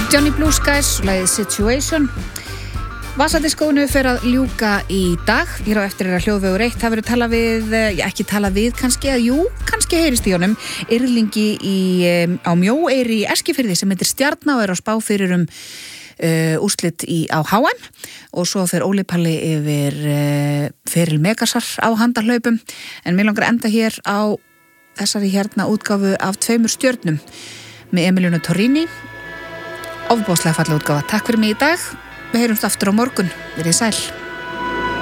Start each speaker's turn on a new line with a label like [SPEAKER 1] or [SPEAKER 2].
[SPEAKER 1] Johnny Blue Skies, lagið Situation. Vasadiskónu fer að ljúka í dag. Hér á eftir að hljóðvegur 1. Það verður talað við, ekki talað við kannski, kannski heyrist í honum, yrðlingi á Mjóeyri í Eskifirði sem heitir Stjarná og er á spá fyrir úrslit á HM og svo fer Óli Palli yfir feril Megasar á handahlaupum. En mér langar enda hér á þessari útgáfu af 2 stjörnum með Emiliano Torrini. Ofboðslega falleg útgáfa. Takk fyrir mig í dag. Við heyrumst aftur á morgun. Verið sæl.